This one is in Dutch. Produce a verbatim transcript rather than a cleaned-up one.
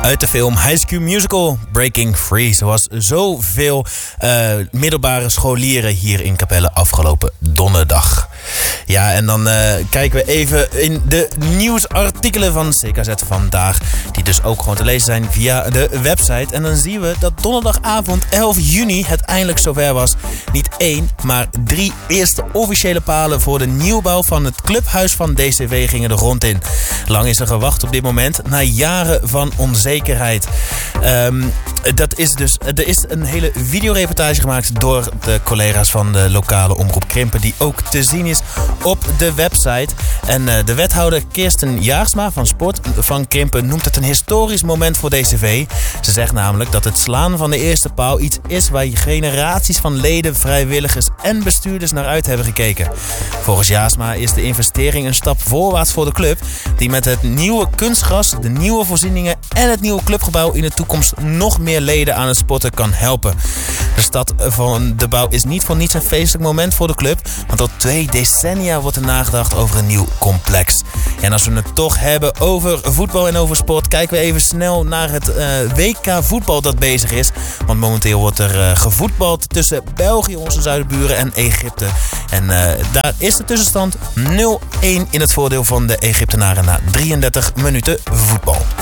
uit de film High School Musical Breaking Free. Zoals zoveel uh, middelbare scholieren hier in Capelle afgelopen donderdag. Ja, en dan uh, kijken we even in de nieuwsartikelen van C K Z vandaag. Die dus ook gewoon te lezen zijn via de website. En dan zien we dat donderdagavond elf juni het eindelijk zover was. Niet één, maar drie eerste officiële palen voor de nieuwbouw van het clubhuis van D C V gingen de grond in. Lang is er gewacht op dit moment, na jaren van onzekerheid. Um, dat is dus, er is een hele videoreportage gemaakt door de collega's van de lokale omroep Krimpen, die ook te zien is op de website. En uh, de wethouder Kirsten Jaarsma van Sport van Krimpen noemt het een historisch moment voor D C V. Ze zegt namelijk dat het slaan van de eerste paal iets is waar generaties van leden, vrijwilligers en bestuurders naar uit hebben gekeken. Volgens Jaarsma is de investering een stap voorwaarts voor de club, die met het nieuwe kunstgras, de nieuwe voorzieningen en het nieuwe clubgebouw in de toekomst nog meer leden aan het sporten kan helpen. De start van de bouw is niet voor niets een feestelijk moment voor de club, want al twee decennia wordt er nagedacht over een nieuw complex. En als we het toch hebben over voetbal en over sport, kijken we even snel naar het uh, W K voetbal dat bezig is. Want momenteel wordt er uh, gevoetbald tussen België, onze zuidenburen, en Egypte. En uh, daar is de tussenstand nul-één in het voordeel van de Egyptenaren na drieëndertig minuten voetbal.